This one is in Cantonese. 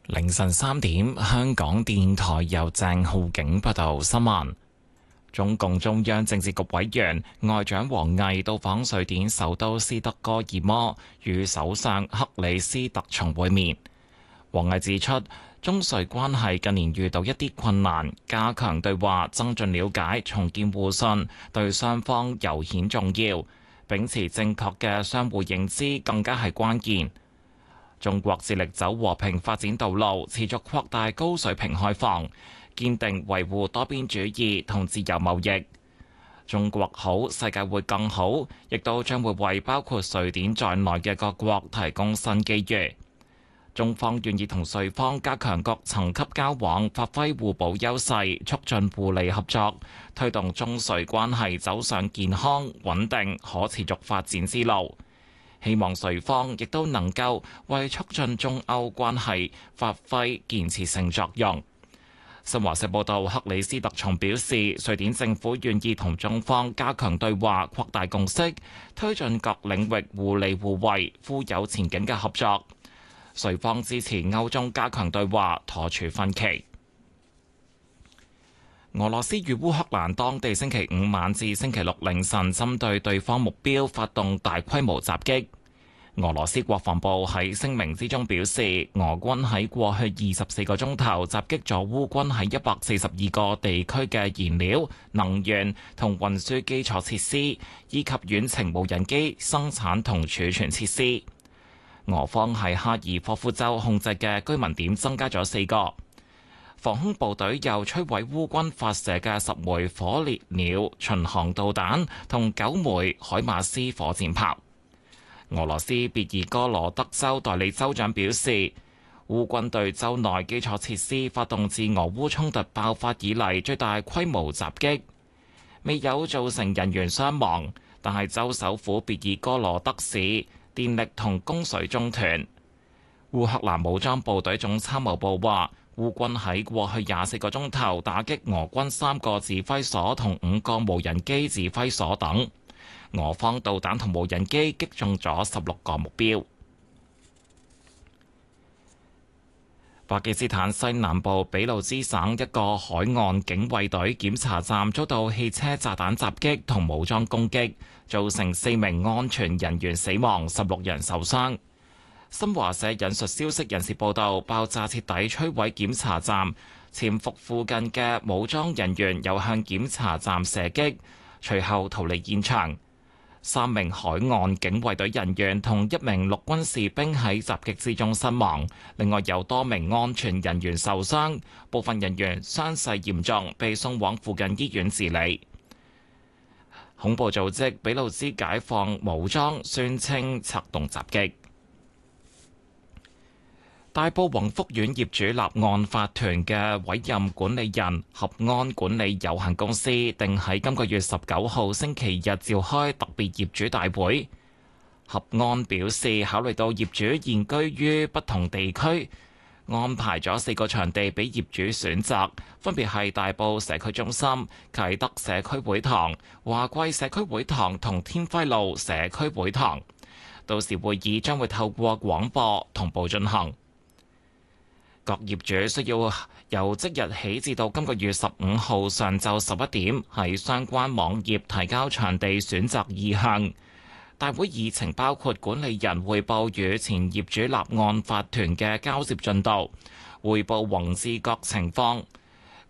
凌晨3點，香港電台由鄭浩景報道新聞。中共中央政治局委員外長王毅到訪瑞典首都斯德哥爾摩，與首相克里斯特松會面。王毅指出，中瑞關係近年遇到一啲困難，加強對話，增進了解，重建互信，對雙方尤顯重要。秉持正確嘅相互認知，更加係關鍵。中國致力走和平發展道路，持續擴大高水平開放，堅定維護多邊主義同自由貿易。中國好，世界會更好，亦都將會為包括瑞典在內嘅各國提供新機遇。中方願意同瑞方加強各層級交往，發揮互補優勢，促進互利合作，推動中瑞關係走上健康、穩定、可持續發展之路。希望瑞方亦都能夠為促進中歐關係發揮建設性作用。新華社報道，克里斯特松表示，瑞典政府願意同中方加強對話，擴大共識，推進各領域互利互惠、富有前景嘅合作。瑞方支持歐中加強對話，妥處分歧。俄羅斯與烏克蘭當地星期五晚至星期六凌晨針對對方目標發動大規模襲擊。俄羅斯國防部喺聲明之中表示，俄軍喺過去24個鐘頭襲擊咗烏軍喺142個地區嘅燃料、能源同運輸基礎設施，以及遠程無人機生產同儲存設施。俄方喺哈爾科夫州控制嘅居民點增加咗4個。防空部隊又摧毀烏軍發射嘅10枚火烈鳥巡航導彈同9枚海馬斯火箭炮。俄羅斯別爾哥羅德州代理州長表示，烏軍對州內基礎設施發動自俄烏衝突爆發以嚟最大規模襲擊，未有造成人員傷亡，但係州首府別爾哥羅德市電力同供水中斷。烏克蘭武裝部隊總參謀部話，烏軍喺過去24個鐘頭打擊俄軍3個指揮所同5個無人機指揮所等，俄方導彈同無人機擊中咗16個目標。巴基斯坦西南部俾路支省一個海岸警衛隊檢查站遭到汽車炸彈襲擊同武裝攻擊，造成4名安全人員死亡，16人受傷。新華社引述消息人士報道，爆炸徹底摧毀檢查站，潛伏附近嘅武裝人員又向檢查站射擊，隨後逃離現場。3名海岸警衛隊人員同1名陸軍士兵喺襲擊之中身亡，另外有多名安全人員受傷，部分人員傷勢嚴重，被送往附近醫院治理。恐怖組織俾路支解放武裝宣稱策動襲擊。大埔宏福苑業主立案法團嘅委任管理人合安管理有限公司，定喺今個月19號星期日召開特別業主大會。合安表示，考慮到業主現居於不同地區，安排咗4個場地俾業主選擇，分別係大埔社區中心、啟德社區會堂、華貴社區會堂同天輝路社區會堂。到時會議將會透過廣播同步進行。各業主需要由即日起至到今個月15號上晝11點喺相關網頁提交場地選擇意向。大會議程包括管理人匯報與前業主立案法團嘅交接進度，匯報宏志各情況，